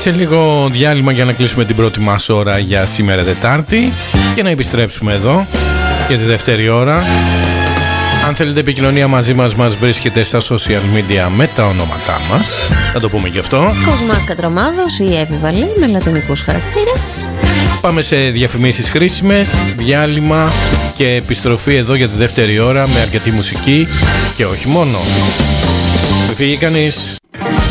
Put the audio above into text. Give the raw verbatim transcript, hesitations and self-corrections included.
σε λίγο διάλειμμα για να κλείσουμε την πρώτη μας ώρα για σήμερα Τετάρτη και να επιστρέψουμε εδώ για τη δεύτερη ώρα. Αν θέλετε επικοινωνία μαζί μας, μας βρίσκεται στα social media με τα ονόματά μας. Θα το πούμε και αυτό. Κοσμάς Κατρομάδος ή Εύη Βαλή με λατινικούς χαρακτήρες. Πάμε σε διαφημίσεις χρήσιμες, διάλειμμα και επιστροφή εδώ για τη δεύτερη ώρα με αρκετή μουσική και όχι μόνο. Μην φύγει κανείς.